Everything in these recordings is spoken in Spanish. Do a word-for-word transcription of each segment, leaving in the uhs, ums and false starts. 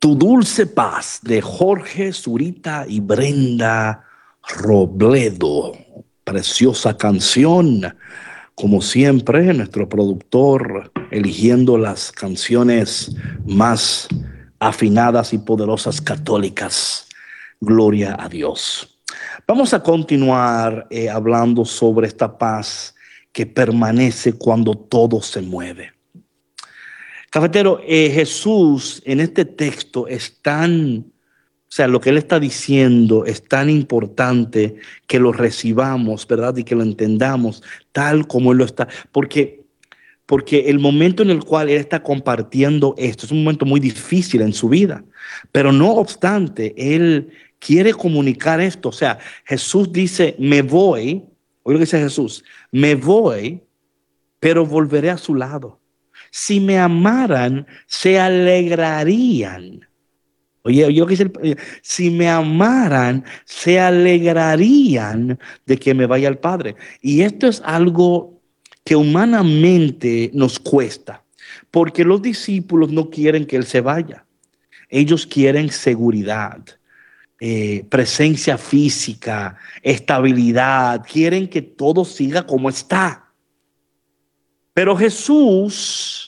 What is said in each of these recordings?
Tu dulce paz, de Jorge Zurita y Brenda Robledo. Preciosa canción. Como siempre, nuestro productor eligiendo las canciones más afinadas y poderosas católicas. Gloria a Dios. Vamos a continuar eh, hablando sobre esta paz que permanece cuando todo se mueve. Cafetero, eh, Jesús en este texto es tan, o sea, lo que él está diciendo es tan importante que lo recibamos, ¿verdad? Y que lo entendamos tal como él lo está. Porque, porque el momento en el cual él está compartiendo esto es un momento muy difícil en su vida. Pero no obstante, él quiere comunicar esto. O sea, Jesús dice, me voy, oye lo que dice Jesús, me voy, pero volveré a su lado. Si me amaran, se alegrarían. Oye, yo quise, si me amaran, se alegrarían de que me vaya al Padre. Y esto es algo que humanamente nos cuesta, porque los discípulos no quieren que Él se vaya. Ellos quieren seguridad, eh, presencia física, estabilidad. Quieren que todo siga como está. Pero Jesús...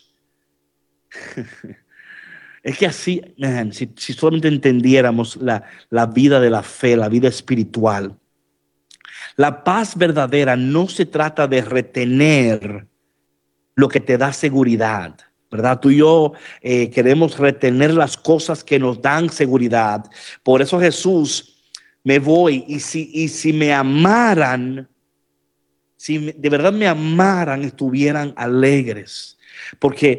Es que así, man, si, si solamente entendiéramos la, la vida de la fe, la vida espiritual, la paz verdadera no se trata de retener lo que te da seguridad, ¿verdad? Tú y yo eh, queremos retener las cosas que nos dan seguridad. Por eso Jesús, me voy y si, y si me amaran, si de verdad me amaran, estuvieran alegres. Porque